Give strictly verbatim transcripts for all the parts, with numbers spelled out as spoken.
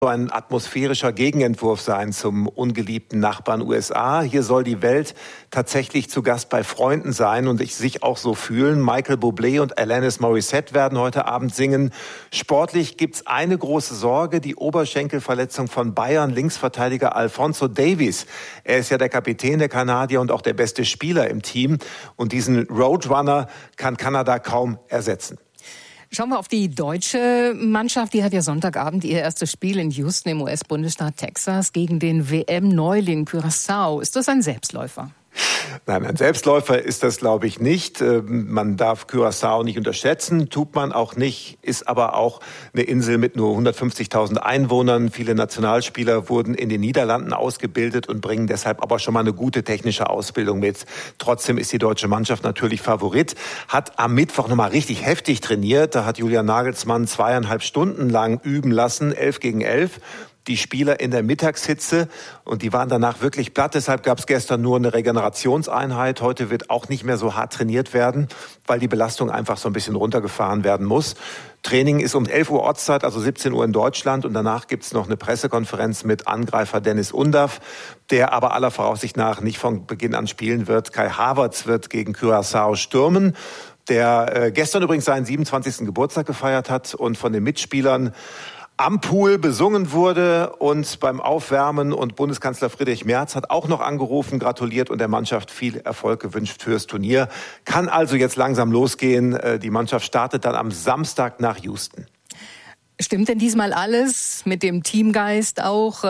ein atmosphärischer Gegenentwurf sein zum ungeliebten Nachbarn U S A. Hier soll die Welt tatsächlich zu Gast bei Freunden sein und sich auch so fühlen. Michael Bublé und Alanis Morissette werden heute Abend singen. Sportlich gibt's eine große Sorge, die Oberschenkelverletzung von Bayern-Linksverteidiger Alphonso Davies. Er ist ja der Kapitän der Kanadier und auch der beste Spieler im Team. Und diesen Roadrunner kann Kanada kaum ersetzen. Schauen wir auf die deutsche Mannschaft. Die hat ja Sonntagabend ihr erstes Spiel in Houston im U S-Bundesstaat Texas gegen den W M-Neuling Curaçao. Ist das ein Selbstläufer? Nein, ein Selbstläufer ist das, glaube ich, nicht. Man darf Curaçao nicht unterschätzen, tut man auch nicht, ist aber auch eine Insel mit nur hundertfünfzigtausend Einwohnern. Viele Nationalspieler wurden in den Niederlanden ausgebildet und bringen deshalb aber schon mal eine gute technische Ausbildung mit. Trotzdem ist die deutsche Mannschaft natürlich Favorit, hat am Mittwoch nochmal richtig heftig trainiert. Da hat Julian Nagelsmann zweieinhalb Stunden lang üben lassen, elf gegen elf. Die Spieler in der Mittagshitze und die waren danach wirklich platt. Deshalb gab es gestern nur eine Regenerationseinheit. Heute wird auch nicht mehr so hart trainiert werden, weil die Belastung einfach so ein bisschen runtergefahren werden muss. Training ist um elf Uhr Ortszeit, also siebzehn Uhr in Deutschland. Und danach gibt es noch eine Pressekonferenz mit Angreifer Dennis Undaff, der aber aller Voraussicht nach nicht von Beginn an spielen wird. Kai Havertz wird gegen Curaçao stürmen, der äh, gestern übrigens seinen siebenundzwanzigsten Geburtstag gefeiert hat und von den Mitspielern am Pool besungen wurde und beim Aufwärmen. Und Bundeskanzler Friedrich Merz hat auch noch angerufen, gratuliert und der Mannschaft viel Erfolg gewünscht fürs Turnier. Kann also jetzt langsam losgehen. Die Mannschaft startet dann am Samstag nach Houston. Stimmt denn diesmal alles mit dem Teamgeist auch?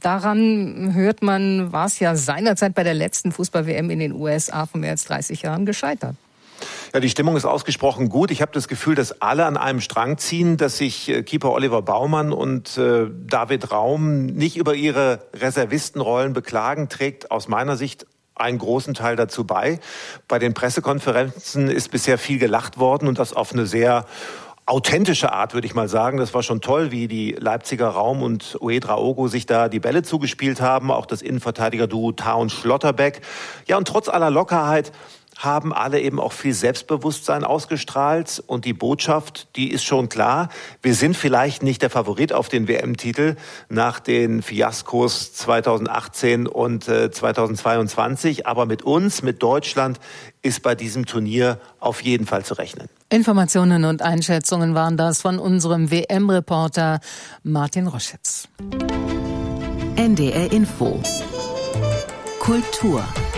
Daran hört man, war es ja seinerzeit bei der letzten Fußball-W M in den U S A vor mehr als dreißig Jahren gescheitert. Ja, die Stimmung ist ausgesprochen gut. Ich habe das Gefühl, dass alle an einem Strang ziehen, dass sich äh, Keeper Oliver Baumann und äh, David Raum nicht über ihre Reservistenrollen beklagen, trägt aus meiner Sicht einen großen Teil dazu bei. Bei den Pressekonferenzen ist bisher viel gelacht worden und das auf eine sehr authentische Art, würde ich mal sagen. Das war schon toll, wie die Leipziger Raum und Uedraogo sich da die Bälle zugespielt haben. Auch das Innenverteidiger-Duo Town Schlotterbeck. Ja, und trotz aller Lockerheit haben alle eben auch viel Selbstbewusstsein ausgestrahlt. Und die Botschaft, die ist schon klar. Wir sind vielleicht nicht der Favorit auf den W M-Titel nach den Fiaskos zweitausendachtzehn und äh, zweitausendzweiundzwanzig. Aber mit uns, mit Deutschland, ist bei diesem Turnier auf jeden Fall zu rechnen. Informationen und Einschätzungen waren das von unserem W M-Reporter Martin Roschitz. N D R Info. Kultur.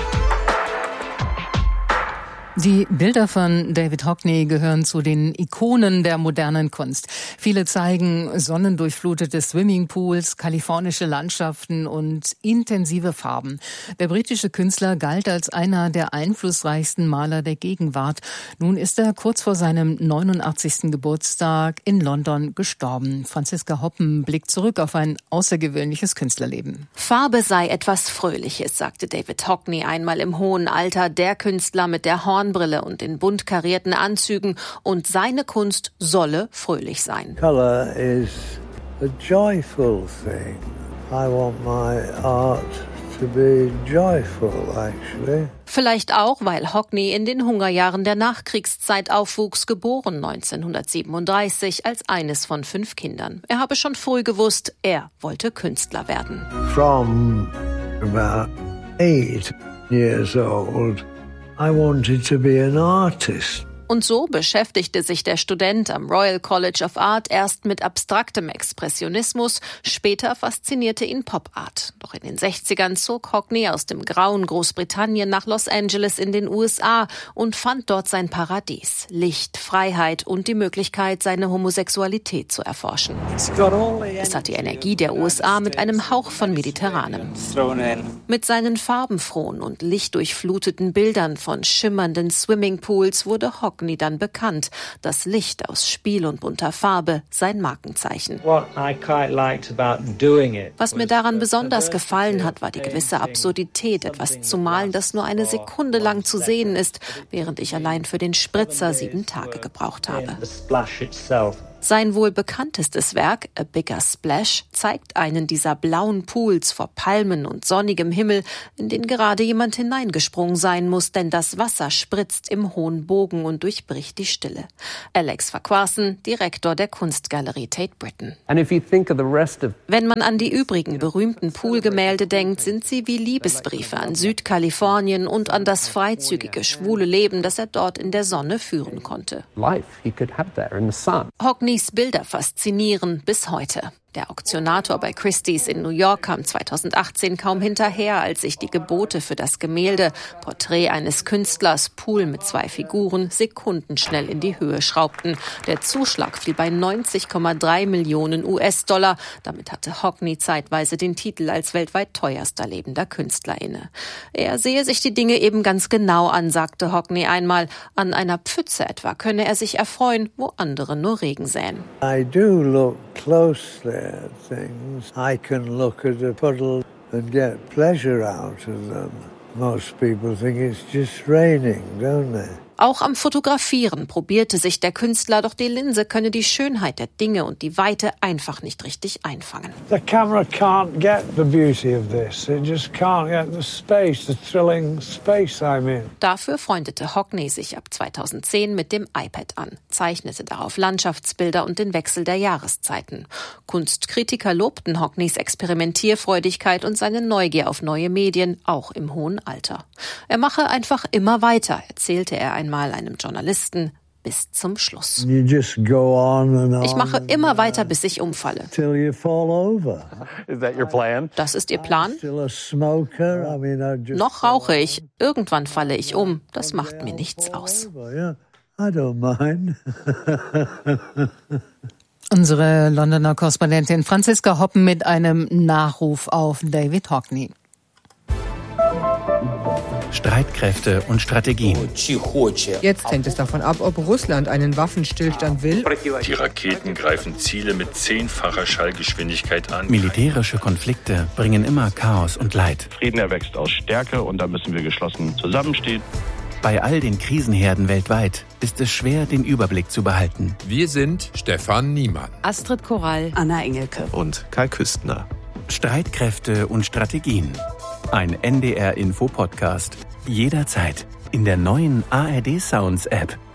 Die Bilder von David Hockney gehören zu den Ikonen der modernen Kunst. Viele zeigen sonnendurchflutete Swimmingpools, kalifornische Landschaften und intensive Farben. Der britische Künstler galt als einer der einflussreichsten Maler der Gegenwart. Nun ist er kurz vor seinem neunundachtzigsten Geburtstag in London gestorben. Franziska Hoppen blickt zurück auf ein außergewöhnliches Künstlerleben. Farbe sei etwas Fröhliches, sagte David Hockney einmal im hohen Alter. Der Künstler mit der Horn Brille und in bunt karierten Anzügen, und seine Kunst solle fröhlich sein. Color is a joyful thing. I want my art to be joyful, actually. Vielleicht auch, weil Hockney in den Hungerjahren der Nachkriegszeit aufwuchs, geboren neunzehnhundertsiebenunddreißig als eines von fünf Kindern. Er habe schon früh gewusst, er wollte Künstler werden. From about eight years old, I wanted to be an artist. Und so beschäftigte sich der Student am Royal College of Art erst mit abstraktem Expressionismus, später faszinierte ihn Pop-Art. Doch in den sechzigern zog Hockney aus dem grauen Großbritannien nach Los Angeles in den U S A und fand dort sein Paradies. Licht, Freiheit und die Möglichkeit, seine Homosexualität zu erforschen. Es hat die Energie der U S A mit einem Hauch von Mediterranem. Mit seinen farbenfrohen und lichtdurchfluteten Bildern von schimmernden Swimmingpools wurde Hockney dann bekannt. Das Licht aus Spiel und bunter Farbe, sein Markenzeichen. Was mir daran besonders gefallen hat, war die gewisse Absurdität, etwas zu malen, das nur eine Sekunde lang zu sehen ist, während ich allein für den Spritzer sieben Tage gebraucht habe. Sein wohl bekanntestes Werk, A Bigger Splash, zeigt einen dieser blauen Pools vor Palmen und sonnigem Himmel, in den gerade jemand hineingesprungen sein muss, denn das Wasser spritzt im hohen Bogen und durchbricht die Stille. Alex Farquharson, Direktor der Kunstgalerie Tate Britain. Wenn man an die übrigen berühmten Poolgemälde denkt, sind sie wie Liebesbriefe an Südkalifornien und an das freizügige, schwule Leben, das er dort in der Sonne führen konnte. Hockneys Bilder faszinieren bis heute. Der Auktionator bei Christie's in New York kam zweitausendachtzehn kaum hinterher, als sich die Gebote für das Gemälde, Porträt eines Künstlers, Pool mit zwei Figuren, sekundenschnell in die Höhe schraubten. Der Zuschlag fiel bei neunzig Komma drei Millionen U S-Dollar. Damit hatte Hockney zeitweise den Titel als weltweit teuerster lebender Künstler inne. Er sehe sich die Dinge eben ganz genau an, sagte Hockney einmal. An einer Pfütze etwa könne er sich erfreuen, wo andere nur Regen säen. I do look closely at things. I can look at a puddle and get pleasure out of them. Most people think it's just raining, don't they? Auch am Fotografieren probierte sich der Künstler, doch die Linse könne die Schönheit der Dinge und die Weite einfach nicht richtig einfangen. The camera can't get the beauty of this. It just can't get the space, the thrilling space I'm in. Dafür freundete Hockney sich ab zweitausendzehn mit dem iPad an, zeichnete darauf Landschaftsbilder und den Wechsel der Jahreszeiten. Kunstkritiker lobten Hockneys Experimentierfreudigkeit und seine Neugier auf neue Medien, auch im hohen Alter. Er mache einfach immer weiter, erzählte er einmal einem Journalisten, bis zum Schluss. Ich mache immer weiter, bis ich umfalle. Das ist Ihr Plan? Noch rauche ich. Irgendwann falle ich um. Das macht mir nichts aus. Unsere Londoner Korrespondentin Franziska Hoppen mit einem Nachruf auf David Hockney. Streitkräfte und Strategien. Jetzt hängt es davon ab, ob Russland einen Waffenstillstand will. Die Raketen greifen Ziele mit zehnfacher Schallgeschwindigkeit an. Militärische Konflikte bringen immer Chaos und Leid. Frieden erwächst aus Stärke und da müssen wir geschlossen zusammenstehen. Bei all den Krisenherden weltweit ist es schwer, den Überblick zu behalten. Wir sind Stefan Niemann, Astrid Korall, Anna Engelke und Kai Küstner. Streitkräfte und Strategien. Ein N D R-Info-Podcast. Jederzeit in der neuen A R D Sounds-App.